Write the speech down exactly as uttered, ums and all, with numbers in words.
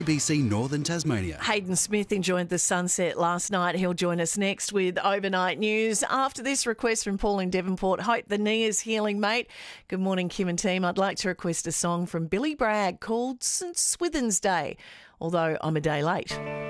A B C Northern Tasmania. Hayden Smith enjoyed the sunset last night. He'll join us next with Overnight News. After this request from Paul in Devonport, hope the knee is healing, mate. Good morning, Kim and team. I'd like to request a song from Billy Bragg called St Swithin's Day, although I'm a day late.